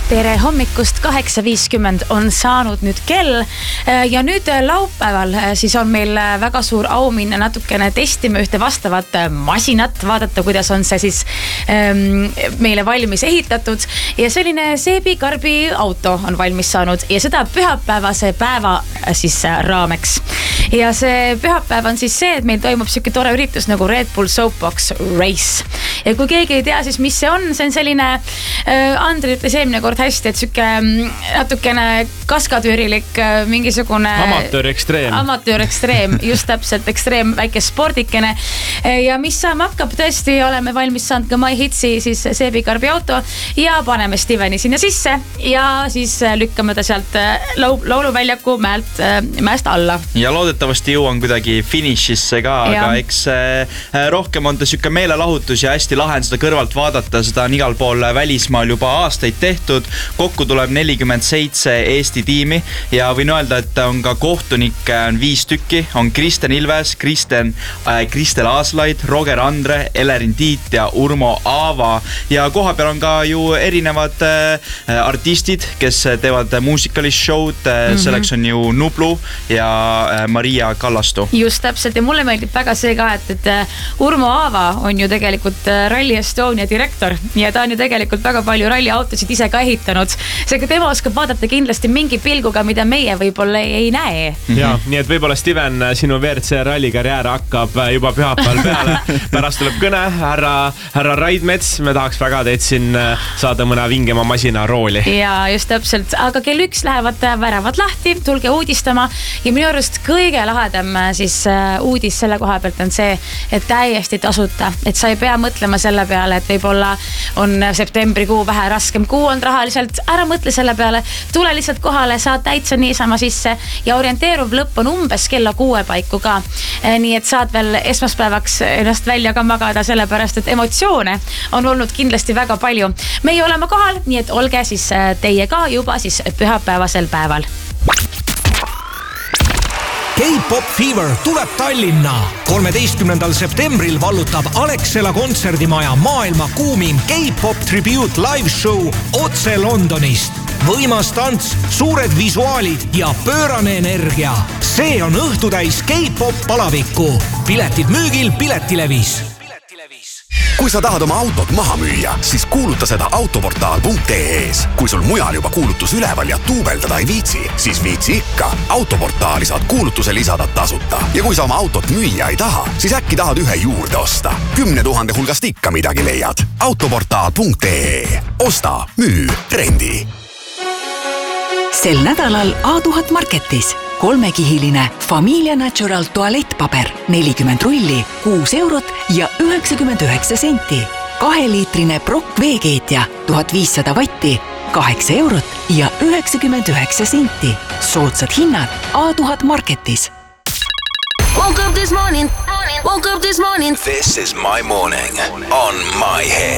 Tere hommikust, 8.50 on saanud nüüd kell ja nüüd laupäeval siis on meil väga suur au minna natukene testima ühte vastavat masinat, vaadata kuidas on see siis meile valmis ehitatud ja selline seebikarbi auto on valmis saanud ja seda pühapäevase päeva siis raameks. Ja see pühapäev on siis see, et meil toimub selline tore üritus nagu Red Bull Soapbox Race. Ja kui keegi ei tea siis mis see on selline Andri ütles eelmine kord hästi, et süke natukene kaskadüürilik mingisugune amatöör ekstreem, just täpselt ekstreem väike spordikene ja mis saama hakkab, tõesti oleme valmis saanud ka My Hitsi siis seebikarbi auto ja paneme Steveni sinna sisse ja siis lükkame ta sealt lauluväljaku mäest alla. Ja loodetavasti jõuan kuidagi finišisse ka, aga eks rohkem on ta süke meelelahutus ja hästi lahe seda kõrvalt vaadata, seda on igal pool välismaal juba aastaid tehtud. Kokku tuleb 47 Eesti tiimi ja võin öelda, et on ka kohtunikke on 5 tükki. On Kristen Ilves, Kristel Aaslaid, Roger Andre, Elerin Tiit ja Urmo Aava. Ja koha peal on ka ju erinevad artistid, kes teevad muusikalist show'd. Selleks on ju Nublu ja Maria Kallastu. Just täpselt ja mulle meeldib väga see ka, et Urmo Aava on ju tegelikult Rally Estonia direktor ja ta on ju tegelikult väga palju ralliautosid ise ka ehitanud. Seega tema oskab vaadata kindlasti mingi pilguga, mida meie võib-olla ei näe. Ja, nii et võib-olla Steven, sinu WRC ralli karjäär hakkab juba pühapäeval peale. Pärast tuleb kõne, härra Raidmets, me tahaks väga teid siin saada mõne vingema masina rooli. Ja just täpselt, aga kell 1 lähevad väravad lahti, tulge uudistama ja minu arust kõige lahedam siis uudis selle koha pealt on see, et täiesti tasuta, et sa ei pea mõtlema selle peale, et võib-olla on septembrikuu vähe raskem kuu on rahaliselt, ära mõtle selle peale, tule lihtsalt kohale, saad täitsa niisama sisse ja orienteeruv lõpp on umbes kella 6 paiku ka. Nii et saad veel esmaspäevaks ennast välja ka magada, sellepärast et emotsioone on olnud kindlasti väga palju. Meie oleme kohal, nii et olge siis teie ka juba siis pühapäevasel päeval. K-Pop Fever tuleb Tallinna. 13. septembril vallutab Alexela kontserdimaja maailma kuumim K-Pop Tribute Live Show otse Londonist. Võimas tants, suured visuaalid ja pöörane energia. See on õhtutäis K-Pop palavikku. Piletid müügil Piletilevis. Kui sa tahad oma autot maha müüa, siis kuuluta seda autoportaal.ee-s. Kui sul mujal juba kuulutus üleval ja tuubeldada ei viitsi, siis viitsi ikka. Autoportaali saad kuulutuse lisada tasuta. Ja kui sa oma autot müüa ei taha, siis äkki tahad ühe juurde osta. 10 000 hulgast ikka midagi leiad. Autoportaal.ee. Osta, müü, rendi. Sel nädalal A1000 Marketis 3-kihiline Familia Natural toalettpaber 40 rulli, 6 eurot ja 99 senti. 2-liitrine Brock veekeetja 1500 vatti, 8 eurot ja 99 senti. Soodsad hinnad A1000 Marketis. Woke up this morning. This is my morning on my head.